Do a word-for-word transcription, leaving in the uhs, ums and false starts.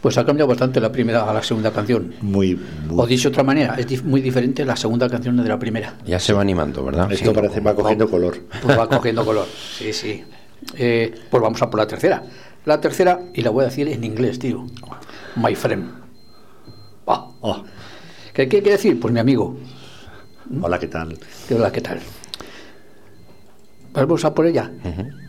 Pues ha cambiado bastante la primera a la segunda canción. Muy, muy... O dicho de otra manera, es dif- muy diferente la segunda canción de la primera. Ya se va animando, ¿verdad? Esto Sí, parece va cogiendo color. Pues va cogiendo color, sí, sí. Eh, pues vamos a por la tercera. La tercera, y la voy a decir en inglés, tío. My friend. Ah. Oh. ¿Qué quiere decir? Pues mi amigo. Hola, ¿qué tal? ¿Qué hola, qué tal? Vamos a por ella. Uh-huh.